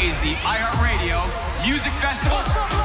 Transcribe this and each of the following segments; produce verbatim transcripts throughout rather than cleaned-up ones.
is the iHeartRadio Music Festival.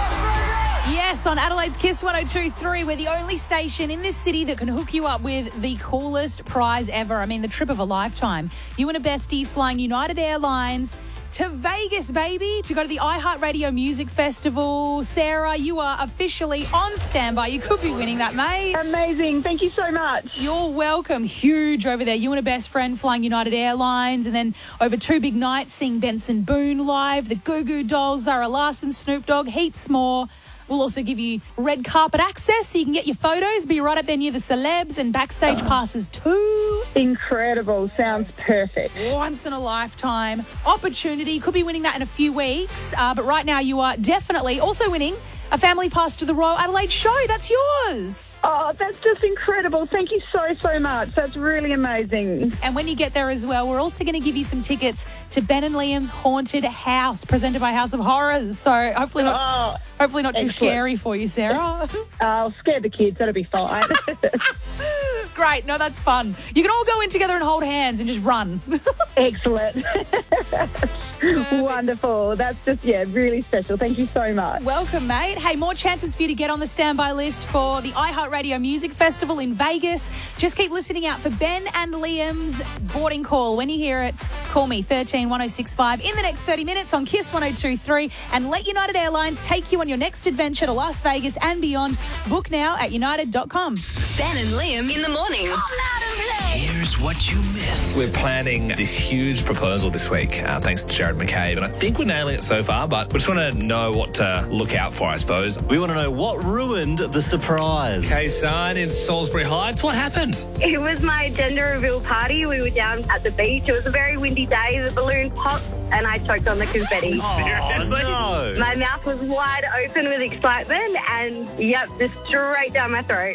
Yes, on Adelaide's Kiss one oh two point three, we're the only station in this city that can hook you up with the coolest prize ever. I mean, the trip of a lifetime. You and a bestie flying United Airlines to Vegas, baby, to go to the iHeartRadio Music Festival. Sarah, you are officially on standby. You could be winning that, mate. Amazing. Thank you so much. You're welcome. Huge over there. You and a best friend flying United Airlines, and then over two big nights seeing Benson Boone live, the Goo Goo Dolls, Zara Larsson, Snoop Dogg, heaps more. We'll also give you red carpet access so you can get your photos, be right up there near the celebs, and backstage passes too. Incredible. Sounds perfect. Once in a lifetime opportunity. Could be winning that in a few weeks. Uh, but right now you are definitely also winning a family pass to the Royal Adelaide Show. That's yours. Oh, that's just incredible. Thank you so, so much. That's really amazing. And when you get there as well, we're also going to give you some tickets to Ben and Liam's Haunted House, presented by House of Horrors. So hopefully not, oh, hopefully not too excellent. scary for you, Sarah. I'll scare the kids. That'll be fine. Great. No, that's fun. You can all go in together and hold hands and just run. Excellent. Wonderful. That's just, yeah, really special. Thank you so much. Welcome, mate. Hey, more chances for you to get on the standby list for the iHeartRadio Music Festival in Vegas. Just keep listening out for Ben and Liam's boarding call. When you hear it, call me, thirteen one oh six five, in the next thirty minutes on Kiss one oh two point three, and let United Airlines take you on your next adventure to Las Vegas and beyond. Book now at united dot com. Ben and Liam in the morning. Here's what you missed. We're planning this huge proposal this week, uh, thanks to Jared McCabe, and I think we're nailing it so far, but we just want to know what to look out for, I suppose. We want to know what ruined the surprise. Okay, son, in Salisbury Heights, what happened? It was my gender reveal party. We were down at the beach. It was a very windy day. The balloon popped and I choked on the confetti. Seriously? Oh, no. My mouth was wide open with excitement and, yep, just straight down my throat.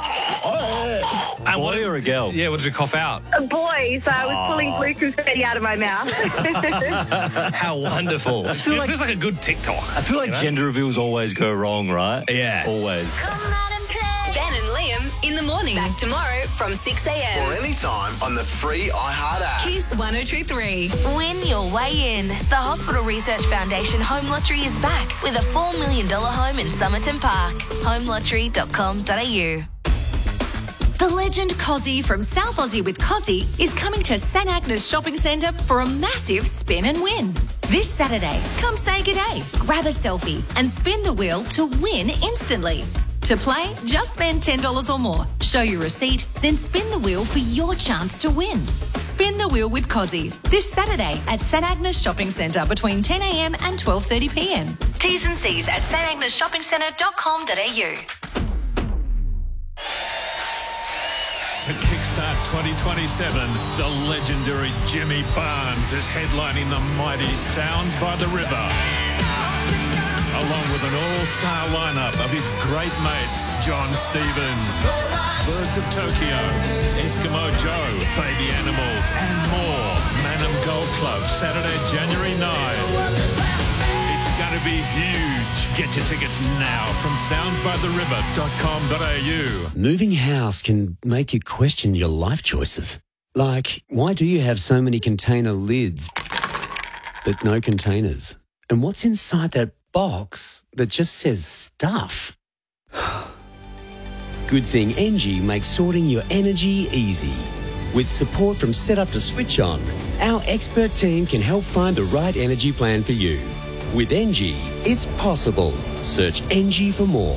And Boy what, or a girl? yeah, what did you cough out? A boy, so I was pulling blue confetti out of my mouth. How wonderful. It feel like- feels like a good TikTok. I feel like you know? gender reveals always go wrong, right? Yeah. Always. Ben and Liam in the morning. Back tomorrow from six a.m. Or anytime on the free iHeart app. Kiss one oh two point three. Win your way in. The Hospital Research Foundation Home Lottery is back with a four million dollars home in Somerton Park. home lottery dot com dot a u. The legend Cozzy from South Aussie with Cozzy is coming to St Agnes Shopping Centre for a massive spin and win. This Saturday, come say good day, grab a selfie and spin the wheel to win instantly. To play, just spend ten dollars or more, show your receipt, then spin the wheel for your chance to win. Spin the wheel with Cozzy this Saturday at St Agnes Shopping Centre between ten a.m. and twelve thirty p.m. T's and C's at st agnes shopping centre dot com dot a u. To kickstart twenty twenty-seven, the legendary Jimmy Barnes is headlining the mighty Sounds by the River, along with an all-star lineup of his great mates, John Stevens, Birds of Tokyo, Eskimo Joe, Baby Animals, and more. Manham Golf Club, Saturday, January ninth. It's going to be huge. Get your tickets now from sounds by the river dot com dot a u. Moving house can make you question your life choices. Like, why do you have so many container lids but no containers? And what's inside that box that just says stuff? Good thing Engie makes sorting your energy easy. With support from setup to switch on, our expert team can help find the right energy plan for you. With Engie, it's possible. Search Engie for more.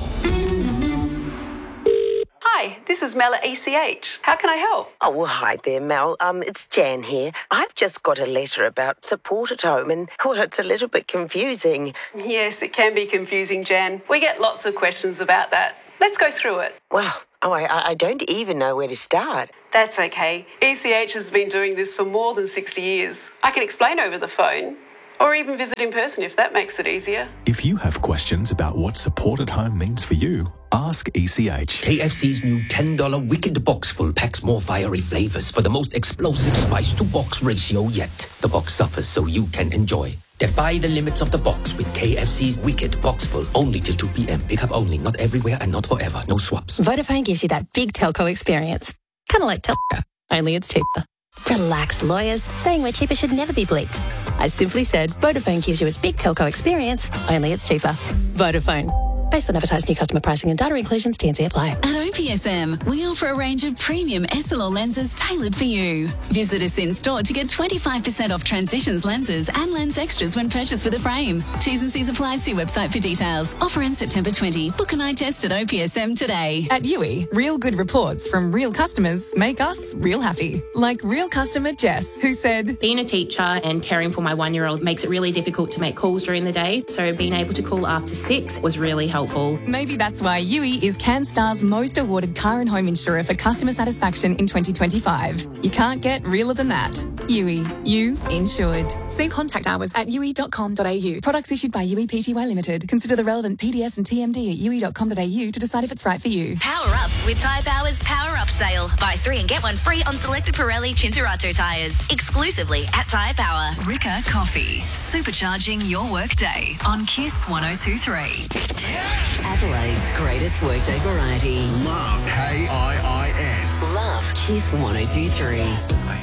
Hi, this is Mel at E C H. How can I help? Oh, well, hi there, Mel. Um, it's Jan here. I've just got a letter about support at home and, well, it's a little bit confusing. Yes, it can be confusing, Jan. We get lots of questions about that. Let's go through it. Well, oh, I, I don't even know where to start. That's okay. E C H has been doing this for more than sixty years. I can explain over the phone. Or even visit in person if that makes it easier. If you have questions about what support at home means for you, ask E C H. K F C's new ten dollars Wicked Box Full packs more fiery flavors for the most explosive spice-to-box ratio yet. The box suffers so you can enjoy. Defy the limits of the box with K F C's Wicked Box Full. Only till two p.m. Pick up only, not everywhere and not forever. No swaps. Vodafone gives you that big telco experience. Kind of like telco, only it's cheaper. Relax, lawyers. Saying we're cheaper should never be bleeped. I simply said Vodafone gives you its big telco experience, only it's cheaper. Vodafone. Based on advertised new customer pricing and data inclusions, T and C apply. At O P S M, we offer a range of premium S L R lenses tailored for you. Visit us in store to get twenty-five percent off Transitions lenses and lens extras when purchased with a frame. T's and C's apply. See website for details. Offer ends September twentieth. Book an eye test at O P S M today. At U I, real good reports from real customers make us real happy. Like real customer Jess, who said, being a teacher and caring for my one-year-old makes it really difficult to make calls during the day, so being able to call after six was really helpful. Maybe that's why U I is CanStar's most awarded car and home insurer for customer satisfaction in twenty twenty-five. You can't get realer than that. U I, you insured. See contact hours at u i dot com dot a u. Products issued by U I P T Y Limited. Consider the relevant P D S and T M D at u i dot com dot a u to decide if it's right for you. Power up with Tyre Power's Power Up sale. Buy three and get one free on selected Pirelli Cinturato tyres. Exclusively at Tyre Power. Rika Coffee. Supercharging your workday on Kiss one oh two three. Adelaide's greatest workday variety. Love K I I S. Love Kiss one oh two three.